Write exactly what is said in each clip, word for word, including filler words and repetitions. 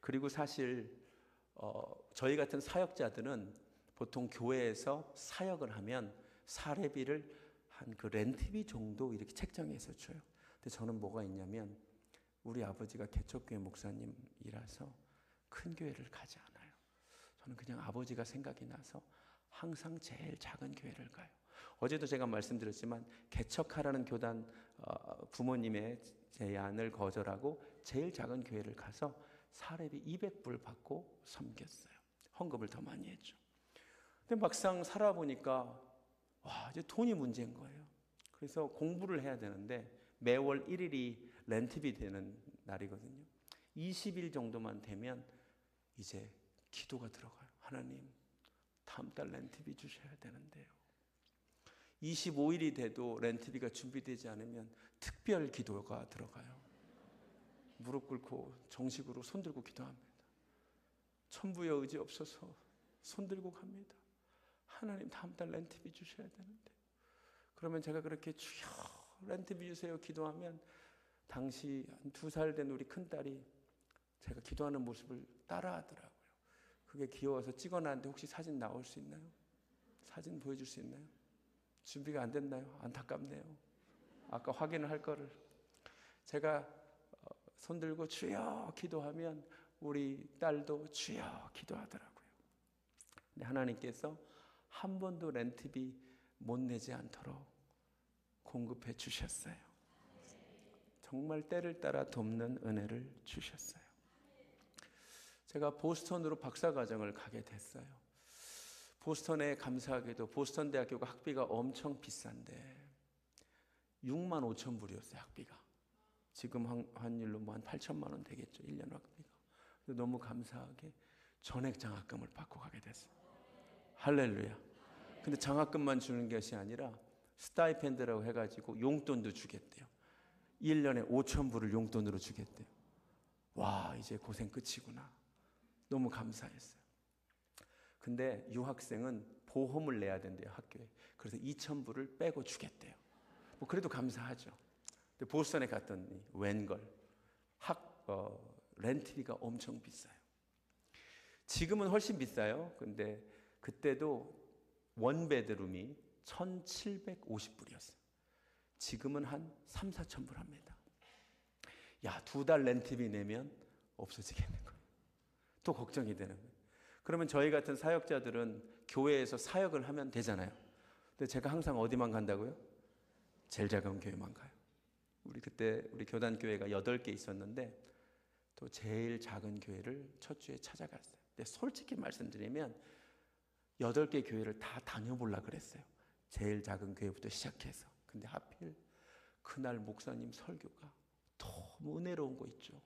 그리고 사실 어, 저희 같은 사역자들은 보통 교회에서 사역을 하면 사례비를 한 그 렌트비 정도 이렇게 책정해서 줘요. 근데 저는 뭐가 있냐면 우리 아버지가 개척교회 목사님이라서 큰 교회를 가지 않아요. 저는 그냥 아버지가 생각이 나서 항상 제일 작은 교회를 가요. 어제도 제가 말씀드렸지만 개척하라는 교단 부모님의 제안을 거절하고 제일 작은 교회를 가서 사례비 이백 불 받고 섬겼어요. 헌금을 더 많이 했죠. 근데 막상 살아보니까 와, 이제 돈이 문제인 거예요. 그래서 공부를 해야 되는데 매월 일 일이 렌트비 되는 날이거든요. 이십 일 정도만 되면 이제 기도가 들어가요. 하나님, 다음 달 렌트비 주셔야 되는데요. 이십오 일이 돼도 렌트비가 준비되지 않으면 특별 기도가 들어가요. 무릎 꿇고 정식으로 손들고 기도합니다. 천부의 의지 없어서 손들고 갑니다. 하나님, 다음 달 렌트비 주셔야 되는데. 그러면 제가 그렇게 주여 렌트비 주세요 기도하면 당시 한 두 살 된 우리 큰딸이 제가 기도하는 모습을 따라하더라고요. 그게 귀여워서 찍어놨는데 혹시 사진 나올 수 있나요? 사진 보여줄 수 있나요? 준비가 안 됐나요? 안타깝네요. 아까 확인을 할 거를. 제가 손들고 주여 기도하면 우리 딸도 주여 기도하더라고요. 근데 하나님께서 한 번도 렌트비 못 내지 않도록 공급해 주셨어요. 정말 때를 따라 돕는 은혜를 주셨어요. 제가 보스턴으로 박사과정을 가게 됐어요. 보스턴에 감사하게도 보스턴 대학교가 학비가 엄청 비싼데 육만 오천 불이었어요. 학비가. 지금 환율로 뭐 한 팔천만 원 되겠죠. 일 년 학비가. 너무 감사하게 전액 장학금을 받고 가게 됐어요. 할렐루야. 근데 장학금만 주는 것이 아니라 스타이펜드라고 해가지고 용돈도 주겠대요. 일 년에 오천 불을 용돈으로 주겠대요. 와, 이제 고생 끝이구나. 너무 감사했어요. 근데 유학생은 보험을 내야 된대요, 학교에. 그래서 이천 불을 빼고 주겠대요. 뭐 그래도 감사하죠. 근데 보스턴에 갔더니 웬걸 학 어, 렌트비가 엄청 비싸요. 지금은 훨씬 비싸요. 근데 그때도 원베드룸이 천칠백오십 불이었어요. 지금은 한 삼, 사천 불 합니다. 야, 두 달 렌트비 내면 없어지겠는 거예요. 또 걱정이 되는 거예요. 그러면 저희 같은 사역자들은 교회에서 사역을 하면 되잖아요. 근데 제가 항상 어디만 간다고요? 제일 작은 교회만 가요. 우리 그때 우리 교단 교회가 여덟 개 있었는데 또 제일 작은 교회를 첫 주에 찾아갔어요. 근데 솔직히 말씀드리면 여덟 개 교회를 다 다녀보려고 그랬어요. 제일 작은 교회부터 시작해서. 근데 하필 그날 목사님 설교가 너무 은혜로운 거 있죠.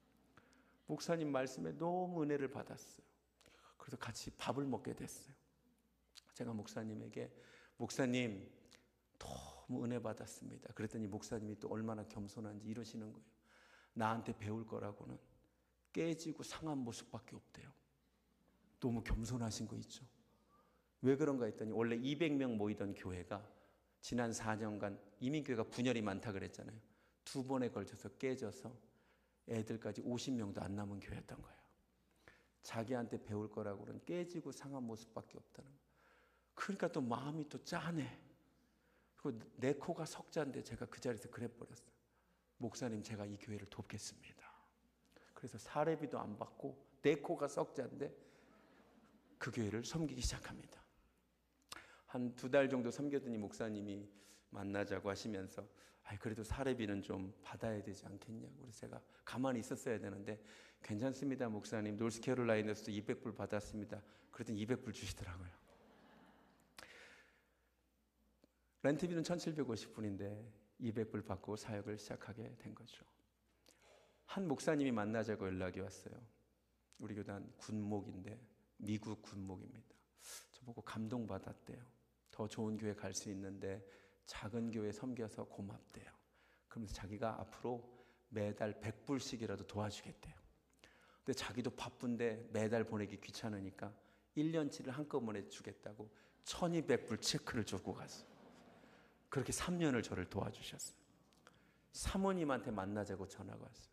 목사님 말씀에 너무 은혜를 받았어요. 그래서 같이 밥을 먹게 됐어요. 제가 목사님에게 목사님 너무 은혜 받았습니다. 그랬더니 목사님이 또 얼마나 겸손한지 이러시는 거예요. 나한테 배울 거라고는 깨지고 상한 모습밖에 없대요. 너무 겸손하신 거 있죠. 왜 그런가 했더니 원래 이백 명 모이던 교회가 지난 사 년간 이민교회가 분열이 많다 그랬잖아요. 두 번에 걸쳐서 깨져서 애들까지 오십 명도 안 남은 교회였던 거예요. 자기한테 배울 거라고는 깨지고 상한 모습밖에 없다는 거예요. 그러니까 또 마음이 또 짠해. 그리고 내 코가 석자인데 제가 그 자리에서 그래버렸어요. 목사님, 제가 이 교회를 돕겠습니다. 그래서 사례비도 안 받고 내 코가 석자인데 그 교회를 섬기기 시작합니다. 한 두 달 정도 섬겼더니 목사님이 만나자고 하시면서 아이, 그래도 사례비는 좀 받아야 되지 않겠냐고. 그래서 제가 가만히 있었어야 되는데 괜찮습니다 목사님, 노스캐롤라이나에서도 이백 불 받았습니다. 그랬더니 이백 불 주시더라고요. 렌트비는 천칠백오십 불인데 이백 불 받고 사역을 시작하게 된 거죠. 한 목사님이 만나자고 연락이 왔어요. 우리 교단 군목인데 미국 군목입니다. 저보고 감동받았대요. 더 좋은 교회 갈 수 있는데 작은 교회 섬겨서 고맙대요. 그러면서 자기가 앞으로 매달 백 불씩이라도 도와주겠대요. 근데 자기도 바쁜데 매달 보내기 귀찮으니까 일 년치를 한꺼번에 주겠다고 천이백 불 체크를 주고 갔어요. 그렇게 삼 년을 저를 도와주셨어요. 사모님한테 만나자고 전화가 왔어요.